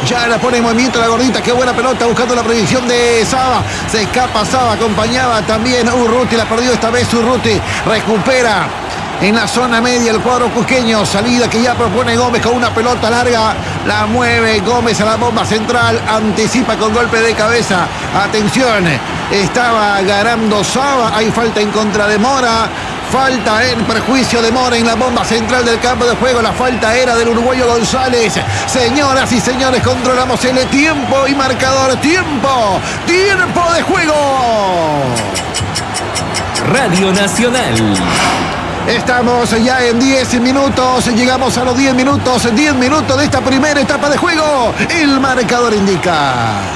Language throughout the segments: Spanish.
Ya la pone en movimiento la gordita. Qué buena pelota buscando la proyección de Saba. Se escapa Saba, acompañaba también Urruti. La perdió esta vez Urruti. Recupera en la zona media el cuadro cusqueño. Salida que ya propone Gómez con una pelota larga. La mueve Gómez a la bomba central. Anticipa con golpe de cabeza. Atención. Estaba ganando Saba. Hay falta en contra de Mora. Falta en perjuicio de Mora en la bomba central del campo de juego. La falta era del uruguayo González. Señoras y señores, controlamos el tiempo y marcador. Tiempo de juego. Radio Nacional. Estamos ya en 10 minutos, llegamos a los 10 minutos de esta primera etapa de juego. El marcador indica.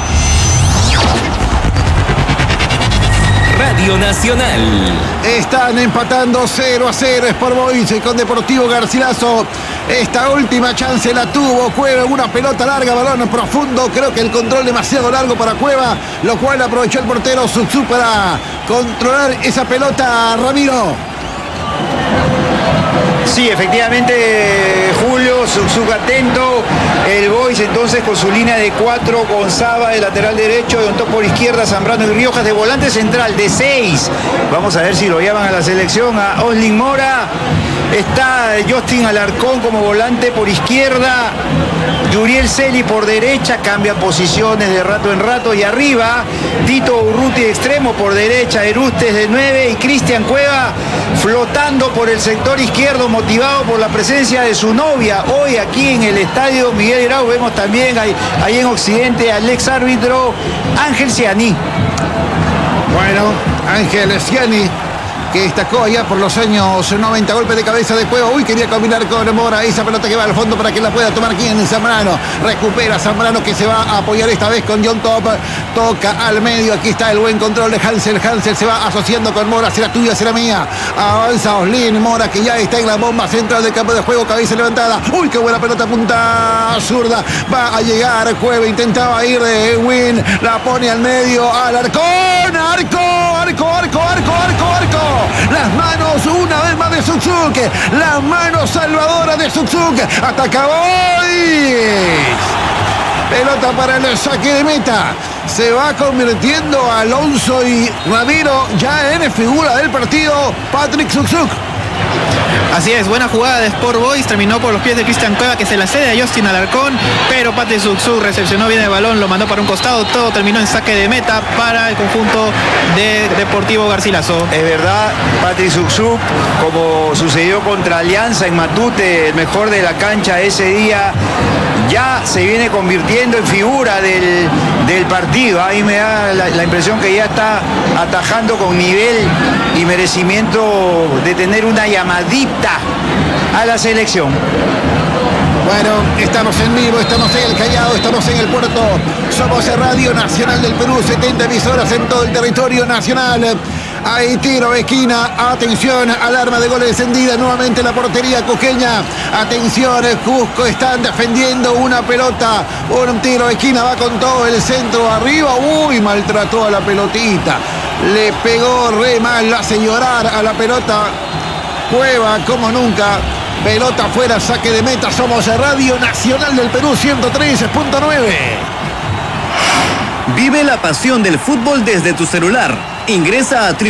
Radio Nacional. Están empatando 0-0 Sport Boys con Deportivo Garcilaso. Esta última chance la tuvo Cueva, una pelota larga, balón profundo. Creo que el control demasiado largo para Cueva, lo cual aprovechó el portero Suxú para controlar esa pelota, Ramiro. Sí, efectivamente, Julio, Suxuc atento. El Boys entonces con su línea de 4, con Saba de lateral derecho, Don Top por izquierda, Zambrano y Riojas de volante central, de 6. Vamos a ver si lo llaman a la selección, a Oslin Mora. Está Justin Alarcón como volante por izquierda. Yuriel Celi por derecha, cambia posiciones de rato en rato. Y arriba, Tito Urruti de extremo por derecha, Erustes de 9 y Cristian Cueva flotando por el sector izquierdo, motivado por la presencia de su novia. Hoy aquí en el estadio Miguel Grau vemos también ahí en Occidente al ex árbitro Ángel Ciani. Bueno, Ángel Ciani, que destacó allá por los años 90, golpe de cabeza de Cueva. Uy, quería combinar con Mora, esa pelota que va al fondo para que la pueda tomar quien, Zambrano. Recupera Zambrano, que se va a apoyar esta vez con John Top. Toca al medio, aquí está el buen control de Hansel. Hansel se va asociando con Mora, será tuya, será mía. Avanza Oslin Mora, que ya está en la bomba central del campo de juego, cabeza levantada. Uy, qué buena pelota, punta zurda. Va a llegar Cueva, intentaba ir de Win, la pone al medio, Alarcón, arco. Las manos una vez más de Suxuc. La mano salvadora de Suxuc. Ataca Boys. Pelota para el saque de meta. Se va convirtiendo Alonso y Ramiro ya en figura del partido. Patrick Suxuc. Así es, buena jugada de Sport Boys, terminó por los pies de Cristian Cueva, que se la cede a Justin Alarcón, pero Patrick Suxuc recepcionó bien el balón, lo mandó para un costado, todo terminó en saque de meta para el conjunto de Deportivo Garcilaso. Es verdad, Patrick Suxuc, como sucedió contra Alianza en Matute, el mejor de la cancha ese día, ya se viene convirtiendo en figura del partido. A mí me da la impresión que ya está atajando con nivel y merecimiento de tener una llamadita a la selección. Bueno, estamos en vivo, estamos en el Callao, estamos en el puerto. Somos Radio Nacional del Perú, 70 emisoras en todo el territorio nacional. Hay tiro de esquina, atención, alarma de goles encendida, nuevamente la portería cusqueña. Atención, Cusco están defendiendo una pelota, un tiro de esquina, va con todo el centro arriba. Uy, maltrató a la pelotita, le pegó re mal, la hace llorar a la pelota Cueva como nunca. Pelota afuera, saque de meta. Somos Radio Nacional del Perú, 103.9. Vive la pasión del fútbol desde tu celular. Ingresa a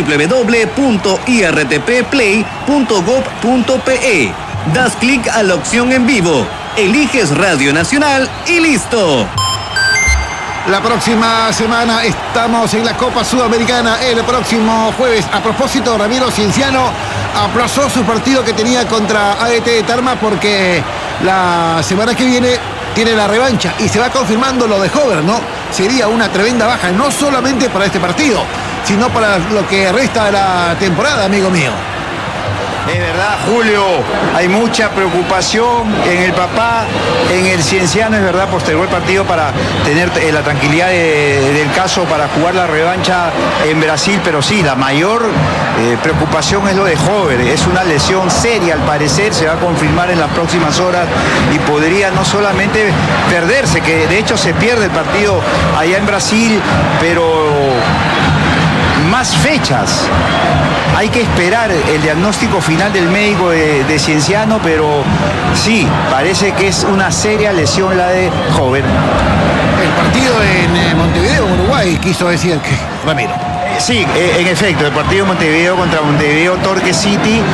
www.irtpplay.gov.pe. Das clic a la opción en vivo. Eliges Radio Nacional y listo. La próxima semana estamos en la Copa Sudamericana, el próximo jueves. A propósito, Ramiro Cienciano aplazó su partido que tenía contra AET de Tarma porque la semana que viene tiene la revancha y se va confirmando lo de Hover, ¿no? Sería una tremenda baja, no solamente para este partido, sino para lo que resta de la temporada, amigo mío. Es verdad, Julio, hay mucha preocupación en el papá, en el Cienciano, es verdad, postergó el partido para tener la tranquilidad del caso, para jugar la revancha en Brasil, pero sí, la mayor preocupación es lo de Hover, es una lesión seria al parecer, se va a confirmar en las próximas horas y podría no solamente perderse, que de hecho se pierde el partido allá en Brasil, pero más fechas. Hay que esperar el diagnóstico final del médico de Cienciano, pero sí, parece que es una seria lesión la de Hover. ahí quiso decir que Ramiro. Sí, en efecto, el partido Montevideo contra Montevideo Torque City